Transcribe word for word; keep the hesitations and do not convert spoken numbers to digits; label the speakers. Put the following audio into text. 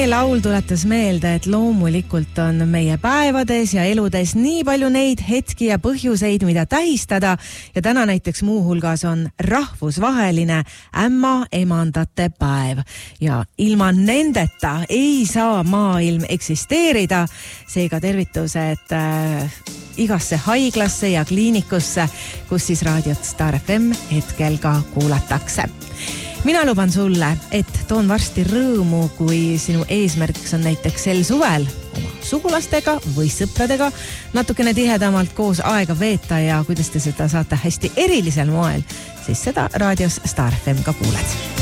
Speaker 1: laul tuletas meelde, et loomulikult on meie päevades ja eludes nii palju neid hetki ja põhjuseid, mida tähistada. Ja täna näiteks muuhulgas on rahvusvaheline ämma-emandate päev. Ja ilma nendeta ei saa maailm eksisteerida. Seega tervitused äh, igasse haiglasse ja kliinikusse, kus siis raadiot Star F M hetkel ka kuulatakse. Mina luban sulle, et toon varsti rõõmu, kui sinu eesmärgiks on näiteks sel suvel oma sugulastega või sõpradega natukene tihedamalt koos aega veeta ja kuidas te seda saate hästi erilisel moel, siis seda raadios Star F M ka kuuled.